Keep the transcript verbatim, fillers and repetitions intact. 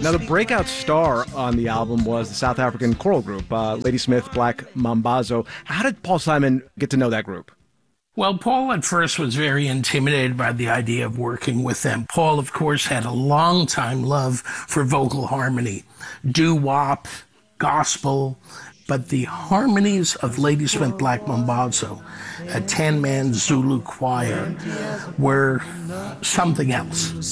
Now, the breakout star on the album was the South African choral group, uh, Ladysmith Black Mambazo. How did Paul Simon get to know that group? Well, Paul at first was very intimidated by the idea of working with them. Paul, of course, had a long-time love for vocal harmony, doo-wop, gospel, but the harmonies of Ladysmith Black Mambazo, a ten-man Zulu choir, were something else.